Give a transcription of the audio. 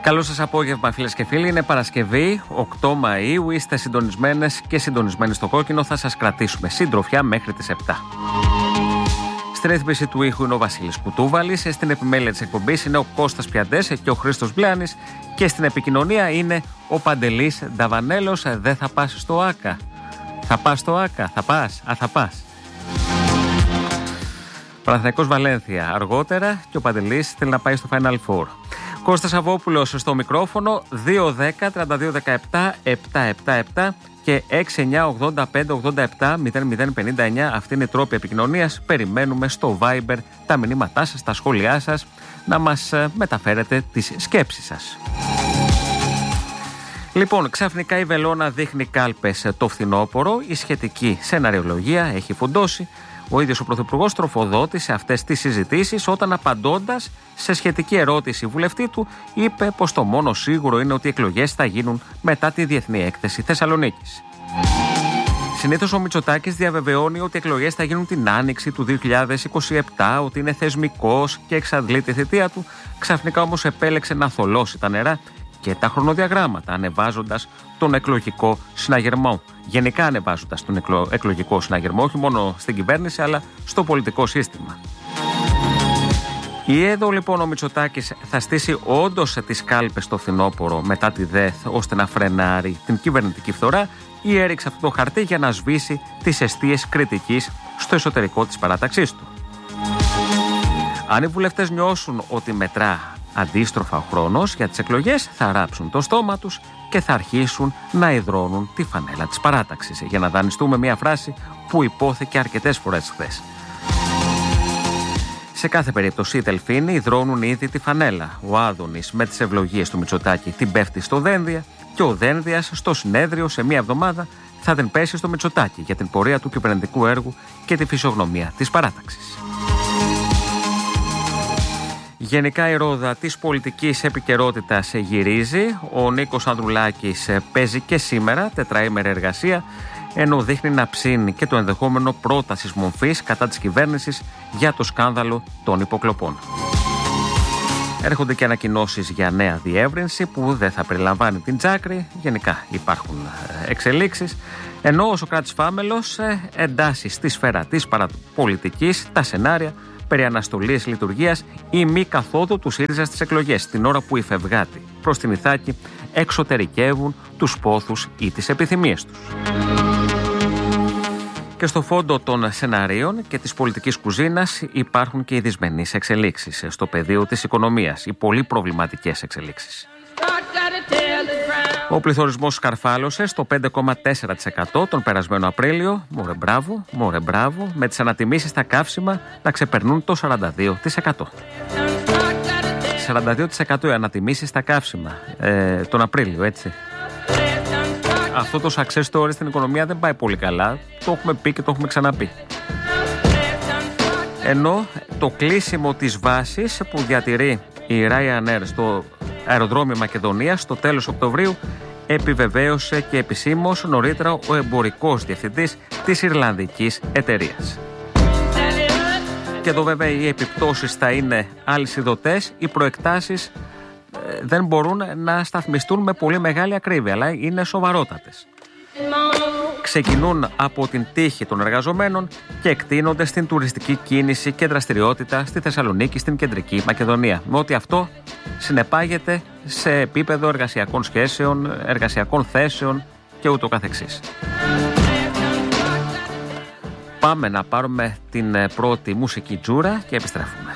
Καλό σας απόγευμα, φίλες και φίλοι. Είναι Παρασκευή, 8 Μαΐου. Είστε συντονισμένες και συντονισμένοι στο κόκκινο. Θα σας κρατήσουμε συντροφιά μέχρι τις 7. Στην ρύθμιση του ήχου είναι ο Βασίλης Κουτούβαλης. Στην επιμέλεια της εκπομπής είναι ο Κώστας Πιαντές και ο Χρήστος Μπλάνης. Και στην επικοινωνία είναι ο Παντελής Νταβανέλος. Δεν θα πας στο ΆΚΑ? Θα πας στο ΆΚΑ? Θα πας? Θα πας. Παναθηναϊκός Βαλένθια αργότερα και ο Παντελής θέλει να πάει στο Final Four. Κώστας Αβόπουλος στο μικρόφωνο, 2-10-32-17-777 και 6-9-85-87-00-59. Αυτή είναι η τρόπη επικοινωνίας. Περιμένουμε στο Viber τα μηνύματά σας, τα σχόλιά σας, να μας μεταφέρετε τις σκέψεις σας. Λοιπόν, ξαφνικά η βελόνα δείχνει κάλπες το φθινόπωρο. Η σχετική σεναριολογία έχει φουντώσει. Ο ίδιος ο Πρωθυπουργός τροφοδότησε αυτές τις συζητήσεις όταν, απαντώντας σε σχετική ερώτηση βουλευτή του, είπε πως το μόνο σίγουρο είναι ότι οι εκλογές θα γίνουν μετά τη Διεθνή Έκθεση Θεσσαλονίκης. Συνήθως ο Μητσοτάκης διαβεβαιώνει ότι οι εκλογές θα γίνουν την άνοιξη του 2027, ότι είναι θεσμικός και εξαντλεί τη θητεία του. Ξαφνικά όμως επέλεξε να θολώσει τα νερά και τα χρονοδιαγράμματα, ανεβάζοντας τον εκλογικό συναγερμό. Γενικά ανεβάζοντας τον εκλογικό συναγερμό, όχι μόνο στην κυβέρνηση, αλλά στο πολιτικό σύστημα. Ή εδώ λοιπόν ο Μητσοτάκης θα στήσει όντως τις κάλπες στο φθινόπωρο μετά τη ΔΕΘ, ώστε να φρενάρει την κυβερνητική φθορά, ή έριξε αυτό το χαρτί για να σβήσει τις εστίες κριτικής στο εσωτερικό της παράταξής του. Αν οι βουλευτές νιώσουν ότι μετρά αντίστροφα ο χρόνος για τις εκλογές, θα ράψουν το στόμα τους και θα αρχίσουν να υδρώνουν τη φανέλα της παράταξης. Για να δανειστούμε μια φράση που υπόθηκε αρκετές φορές χθες. Σε κάθε περίπτωση οι Δελφίνοι υδρώνουν ήδη τη φανέλα. Ο Άδωνης με τις ευλογίες του Μητσοτάκη την πέφτει στο Δένδια και ο Δένδιας στο συνέδριο σε μια εβδομάδα θα την πέσει στο Μητσοτάκη για την πορεία του κυβερνητικού έργου και τη φυσιογνωμία της παράταξης. Γενικά η ρόδα της πολιτικής επικαιρότητας γυρίζει. Ο Νίκος Ανδρουλάκης παίζει και σήμερα τετραήμερη εργασία, ενώ δείχνει να ψήνει και το ενδεχόμενο πρότασης μορφής κατά της κυβέρνησης για το σκάνδαλο των υποκλοπών. Έρχονται και ανακοινώσεις για νέα διεύρυνση που δεν θα περιλαμβάνει την Τζάκρη. Γενικά υπάρχουν εξελίξεις. Ενώ ο Σωκράτης Φάμελος εντάσσει στη σφαίρα της παραπολιτικής τα σενάρια περί αναστολής λειτουργίας ή μη καθόδου του ΣΥΡΙΖΑ στις εκλογές, την ώρα που οι φευγάτοι προς την Ιθάκη εξωτερικεύουν τους πόθους ή τις επιθυμίες τους. Και στο φόντο των σεναρίων και της πολιτικής κουζίνας υπάρχουν και οι δυσμενείς εξελίξεις στο πεδίο της οικονομίας, οι πολύ προβληματικές εξελίξεις. Ο πληθωρισμός σκαρφάλωσε στο 5,4% τον περασμένο Απρίλιο. Μωρέ μπράβο, με τις ανατιμήσεις στα καύσιμα να ξεπερνούν το 42%. 42% οι ανατιμήσεις στα καύσιμα τον Απρίλιο, έτσι. Αυτό το success story στην οικονομία δεν πάει πολύ καλά. Το έχουμε πει και το έχουμε ξαναπεί. Ενώ το κλείσιμο της βάσης που διατηρεί η Ryanair στο αεροδρόμιο Μακεδονίας στο τέλος Οκτωβρίου επιβεβαίωσε και επισήμως νωρίτερα ο εμπορικός διευθυντής της Ιρλανδικής εταιρείας. Και εδώ βέβαια οι επιπτώσεις θα είναι αλυσιδωτές. Οι προεκτάσεις δεν μπορούν να σταθμιστούν με πολύ μεγάλη ακρίβεια, αλλά είναι σοβαρότατες. Ξεκινούν από την τύχη των εργαζομένων και εκτείνονται στην τουριστική κίνηση και δραστηριότητα στη Θεσσαλονίκη, στην Κεντρική Μακεδονία. Με ό,τι αυτό συνεπάγεται σε επίπεδο εργασιακών σχέσεων, εργασιακών θέσεων και ούτω καθεξής. Πάμε να πάρουμε την πρώτη μουσική τζούρα και επιστρέφουμε.